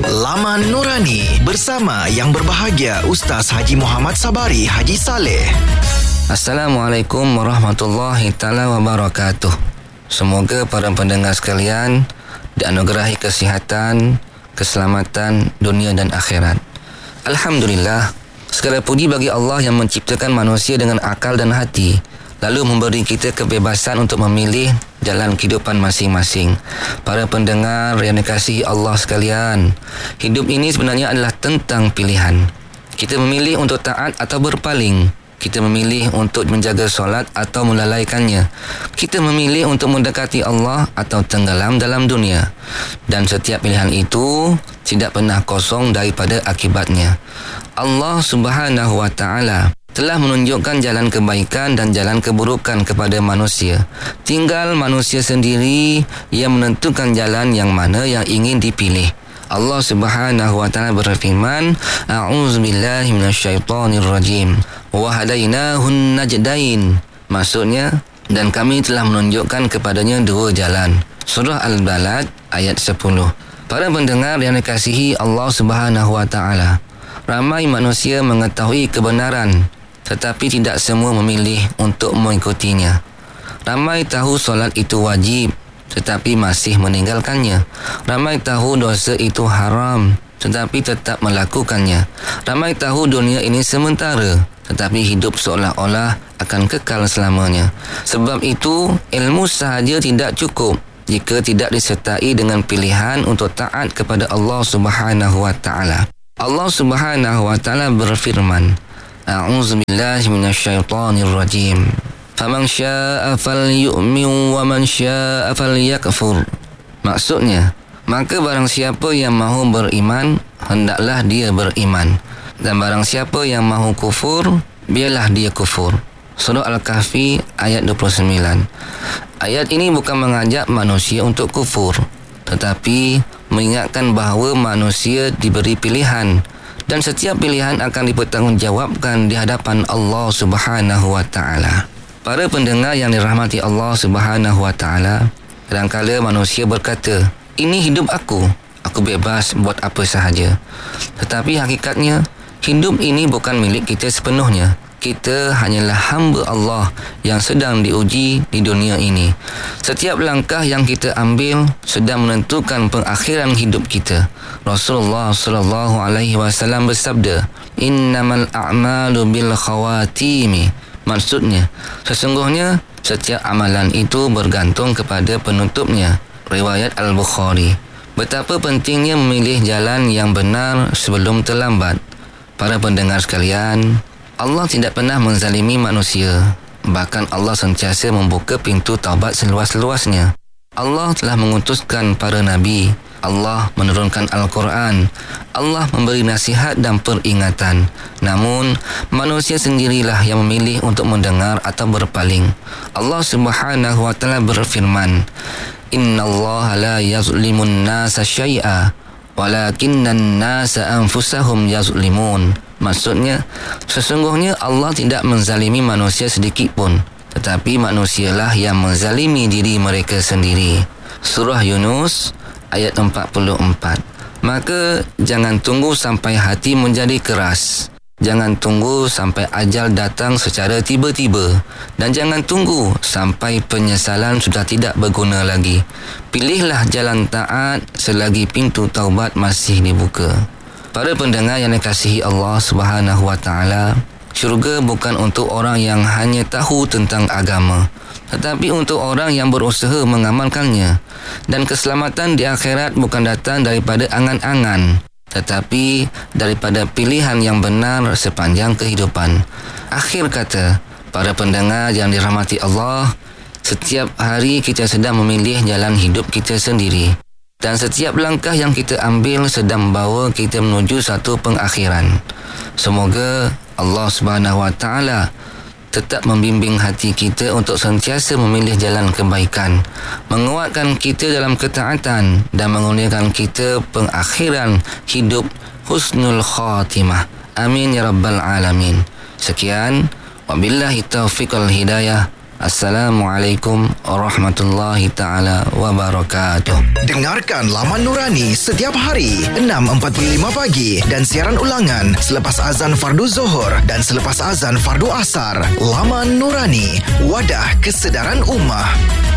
Laman Nurani bersama yang berbahagia Ustaz Haji Muhammad Sabari Haji Saleh. Assalamualaikum warahmatullahi taala wabarakatuh. Semoga para pendengar sekalian dianugerahi kesihatan, keselamatan dunia dan akhirat. Alhamdulillah, segala puji bagi Allah yang menciptakan manusia dengan akal dan hati, lalu memberi kita kebebasan untuk memilih jalan kehidupan masing-masing. Para pendengar yang dikasihi Allah sekalian, hidup ini sebenarnya adalah tentang pilihan. Kita memilih untuk taat atau berpaling. Kita memilih untuk menjaga solat atau melalaikannya. Kita memilih untuk mendekati Allah atau tenggelam dalam dunia. Dan setiap pilihan itu tidak pernah kosong daripada akibatnya. Allah Subhanahu wa Ta'ala telah menunjukkan jalan kebaikan dan jalan keburukan kepada manusia. Tinggal manusia sendiri yang menentukan jalan yang mana yang ingin dipilih. Allah Subhanahu wa Ta'ala berfirman, A'udzubillahi minasyaitonirrajim. Wa hadainahun najdain. Maksudnya, dan kami telah menunjukkan kepadanya dua jalan. Surah Al-Balad ayat 10. Para pendengar yang dikasihi Allah Subhanahu wa Ta'ala, ramai manusia mengetahui kebenaran, tetapi tidak semua memilih untuk mengikutinya. Ramai tahu solat itu wajib, tetapi masih meninggalkannya. Ramai tahu dosa itu haram, tetapi tetap melakukannya. Ramai tahu dunia ini sementara, tetapi hidup seolah-olah akan kekal selamanya. Sebab itu, ilmu sahaja tidak cukup jika tidak disertai dengan pilihan untuk taat kepada Allah Subhanahu wa Ta'ala. Allah Subhanahu wa Ta'ala berfirman, A'udzubillahi minasyaitonirrajim. Faman syaa'a falyu'min wa man syaa'a falyakfur. Maksudnya, maka barang siapa yang mahu beriman, hendaklah dia beriman. Dan barang siapa yang mahu kufur, biarlah dia kufur. Surah Al-Kahfi ayat 29. Ayat ini bukan mengajak manusia untuk kufur, tetapi mengingatkan bahawa manusia diberi pilihan dan setiap pilihan akan dipertanggungjawabkan di hadapan Allah Subhanahu wa Ta'ala. Para pendengar yang dirahmati Allah Subhanahu wa Ta'ala, kadang-kala manusia berkata, ini hidup aku bebas buat apa sahaja. Tetapi hakikatnya, hidup ini bukan milik kita sepenuhnya. Kita hanyalah hamba Allah yang sedang diuji di dunia ini. Setiap langkah yang kita ambil sedang menentukan pengakhiran hidup kita. Rasulullah sallallahu alaihi wasallam bersabda, "Innamal a'malu bil khawatimi." Maksudnya, sesungguhnya setiap amalan itu bergantung kepada penutupnya. Riwayat Al-Bukhari. Betapa pentingnya memilih jalan yang benar sebelum terlambat. Para pendengar sekalian, Allah tidak pernah menzalimi manusia. Bahkan Allah sentiasa membuka pintu taubat seluas-luasnya. Allah telah mengutuskan para nabi. Allah menurunkan Al-Quran. Allah memberi nasihat dan peringatan. Namun, manusia sendirilah yang memilih untuk mendengar atau berpaling. Allah Subhanahu wa Ta'ala berfirman, Inna Allah la yazlimun nasa syai'a, walakinnan nasa anfusahum yazlimun. Maksudnya, sesungguhnya Allah tidak menzalimi manusia sedikit pun, tetapi manusialah yang menzalimi diri mereka sendiri. Surah Yunus ayat 44. Maka jangan tunggu sampai hati menjadi keras. Jangan tunggu sampai ajal datang secara tiba-tiba. Dan jangan tunggu sampai penyesalan sudah tidak berguna lagi. Pilihlah jalan taat selagi pintu taubat masih dibuka. Para pendengar yang dikasihi Allah Subhanahu wa Ta'ala, syurga bukan untuk orang yang hanya tahu tentang agama, tetapi untuk orang yang berusaha mengamalkannya. Dan keselamatan di akhirat bukan datang daripada angan-angan, tetapi daripada pilihan yang benar sepanjang kehidupan. Akhir kata, para pendengar yang dirahmati Allah, setiap hari kita sedang memilih jalan hidup kita sendiri. Dan setiap langkah yang kita ambil sedang membawa kita menuju satu pengakhiran. Semoga Allah Subhanahu wa Ta'ala tetap membimbing hati kita untuk sentiasa memilih jalan kebaikan, menguatkan kita dalam ketaatan dan mengurniakan kita pengakhiran hidup husnul khatimah. Amin ya rabbal alamin. Sekian, wabillahi taufiq wal hidayah. Assalamualaikum warahmatullahi ta'ala wabarakatuh. Dengarkan Laman Nurani setiap hari 6.45 pagi dan siaran ulangan selepas azan fardu Zuhur dan selepas azan fardu Asar. Laman Nurani, wadah kesedaran ummah.